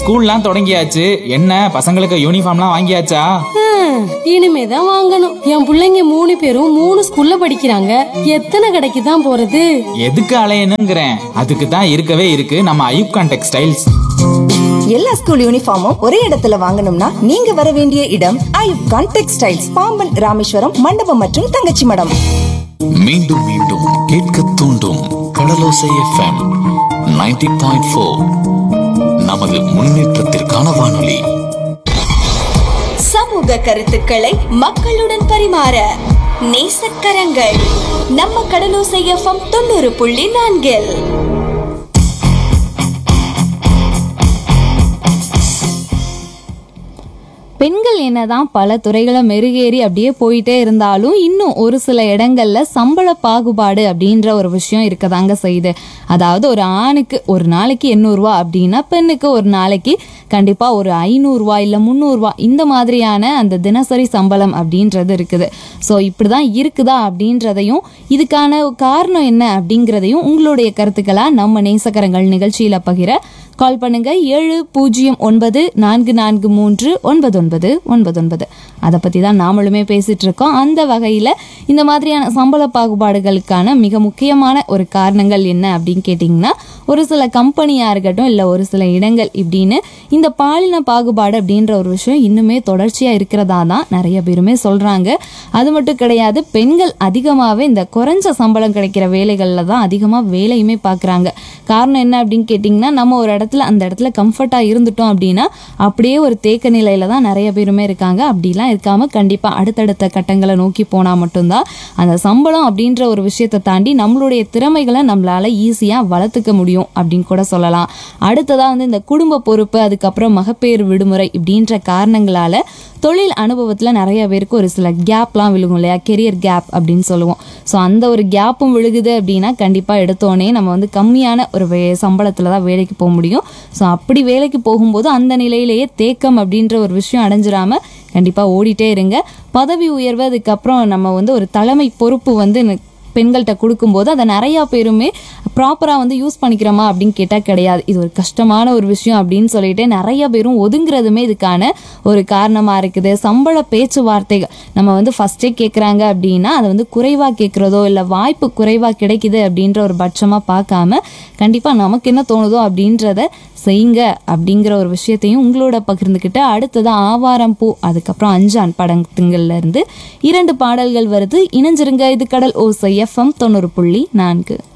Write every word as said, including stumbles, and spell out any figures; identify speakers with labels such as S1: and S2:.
S1: ஸ்கூல்லாம் தொடங்கியாச்சு. என்ன பசங்களுக்கு யூனிஃபார்ம்லாம் வாங்கியாச்சா?
S2: இனிமேதான் வாங்கணும். என் பிள்ளைங்க மூணு பேரும் மூணு ஸ்கூல்ல படிக்கிறாங்க. எத்தனை கடைக்கு தான் போறது?
S1: எதுக்கு அலையணுங்கிறேன். அதுக்கு தான் இருக்கவே இருக்கு நம்ம ஐயூப்கான் டெக்ஸ்டைல்ஸ்.
S3: எல்லா ஸ்கூல் யூனிஃபார்மும் ஒரே இடத்துல வாங்கணும்னா நீங்க வர வேண்டிய இடம் ஐயூப்கான் டெக்ஸ்டைல்ஸ், பாம்பன் ராமேஸ்வரம் மண்டபம் மற்றும் தங்கச்சி மடம்.
S4: மீண்டும் மீண்டும் கேட்க தூண்டும் கடலோசை எஃப்எம் நைன்டி பாயிண்ட் ஃபோர். நமது முன்னேற்றத்திற்கான வானொலி.
S5: சமூக கருத்துக்களை மக்களுடன் பரிமாற நேசக்கரங்கள் நம்ம கடலோசை எஃப்எம் தொண்ணூறு புள்ளி நான்கில்.
S6: பெண்கள் என்னதான் பல துறைகளை மெருகேறி அப்படியே போயிட்டே இருந்தாலும் இன்னும் ஒரு சில இடங்கள்ல சம்பள பாகுபாடு அப்படின்ற ஒரு விஷயம் இருக்கதாங்க செய்யுது. அதாவது ஒரு ஆணுக்கு ஒரு நாளைக்கு எண்ணூறு ரூபா அப்படின்னா பெண்ணுக்கு ஒரு நாளைக்கு கண்டிப்பா ஒரு ஐநூறு ரூபாய் இல்ல முந்நூறு ரூபாய் இந்த மாதிரியான அந்த தினசரி சம்பளம் அப்படின்றது இருக்குது. ஸோ இப்படிதான் இருக்குதா அப்படின்றதையும் இதுக்கான காரணம் என்ன அப்படிங்கிறதையும் உங்களுடைய கருத்துக்களா நம்ம நேசக்கரங்கள் நிகழ்ச்சியில பகிர கால் பண்ணுங்க. ஏழு பூஜ்ஜியம் ஒன்பது நான்கு நான்கு மூன்று ஒன்பது ஒன்பது ஒன்பது ஒன்பது. அதை பத்தி தான் நாமளுமே பேசிட்டு இருக்கோம். அந்த வகையில இந்த மாதிரியான சம்பள பாகுபாடுகளுக்கான மிக முக்கியமான ஒரு காரணங்கள் என்ன அப்படின்னு கேட்டிங்கன்னா, ஒரு சில கம்பெனியா இருக்கட்டும் இல்லை ஒரு சில இடங்கள் இப்படின்னு இந்த பாலின பாகுபாடு அப்படின்ற ஒரு விஷயம் இன்னுமே தொடர்ச்சியா இருக்கிறதா தான் நிறைய பேருமே சொல்றாங்க. அது மட்டும் கிடையாது, பெண்கள் அதிகமாகவே இந்த குறைஞ்ச சம்பளம் கிடைக்கிற வேலைகளில் தான் அதிகமாக வேலையுமே பார்க்குறாங்க. காரணம் என்ன அப்படின்னு கேட்டிங்கன்னா, நம்ம ஒரு இடத்துல அந்த இடத்துல கம்ஃபர்ட்டாக இருந்துட்டோம் அப்படின்னா அப்படியே ஒரு தேக்க நிலையில தான் நிறைய பேருமே இருக்காங்க. அப்படிலாம் இருக்காம கண்டிப்பாக அடுத்தடுத்த கட்டங்களை நோக்கி போனால் மட்டும்தான் அந்த சம்பளம் அப்படின்ற ஒரு விஷயத்தை தாண்டி நம்மளுடைய திறமைகளை நம்மளால ஈஸியாக வளர்த்துக்க முடியும் அப்படின்னு கூட சொல்லலாம். அடுத்ததாக வந்து இந்த குடும்ப பொறுப்பு, அதுக்கப்புறம் மகப்பேறு விடுமுறை இப்படின்ற காரணங்களால தொழில் அனுபவத்தில் நிறைய பேருக்கு ஒரு சில கேப்லாம் விழுகும் இல்லையா, கெரியர் கேப் அப்படின்னு சொல்லுவோம். ஸோ அந்த ஒரு கேப்பும் விழுகுது அப்படின்னா கண்டிப்பாக எடுத்தோடனே நம்ம வந்து கம்மியான ஒரு வே சம்பளத்தில் தான் வேலைக்கு போக முடியும். ஸோ அப்படி வேலைக்கு போகும்போது அந்த நிலையிலேயே தேக்கம் அப்படின்ற ஒரு விஷயம் அடைஞ்சிடாம கண்டிப்பாக ஓடிட்டே இருங்க. பதவி உயர்வு, அதுக்கப்புறம் நம்ம வந்து ஒரு தலைமை பொறுப்பு வந்து பெண்கள்கிட்ட கொடுக்கும்போது அதை நிறையா பேருமே ப்ராப்பராக வந்து யூஸ் பண்ணிக்கிறோமா அப்படின்னு கேட்டால் கிடையாது. இது ஒரு கஷ்டமான ஒரு விஷயம் அப்படின்னு சொல்லிட்டு நிறைய பேரும் ஒதுங்குறதுமே இதுக்கான ஒரு காரணமாக இருக்குது. சம்பள பேச்சுவார்த்தைகள் நம்ம வந்து ஃபஸ்ட்டே கேட்குறாங்க அப்படின்னா அதை வந்து குறைவாக கேட்குறதோ இல்லை வாய்ப்பு குறைவாக கிடைக்குது அப்படின்ற ஒரு பட்சமாக பார்க்காம கண்டிப்பாக நமக்கு என்ன தோணுதோ அப்படின்றத செய்யுங்க அப்படிங்கிற ஒரு விஷயத்தையும் உங்களோட பகிர்ந்துக்கிட்டு அடுத்ததான் ஆவாரம் பூ, அதுக்கப்புறம் அஞ்சான் படங்கள்ல இருந்து இரண்டு பாடல்கள் வருது. இணைஞ்சிருங்க. இது கடல் ஓசை எஃப்எம் தொண்ணூறு புள்ளி நான்கு.